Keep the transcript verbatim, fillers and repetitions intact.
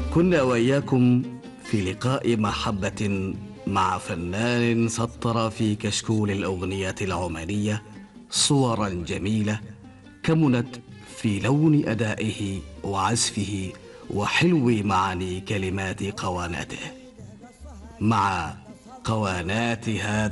كنا وإياكم في لقاء محبة مع فنان سطر في كشكول الأغنية العمانية صورا جميلة كمنت في لون أدائه وعزفه وحلو معاني كلمات قواناته. مع قوانات هذا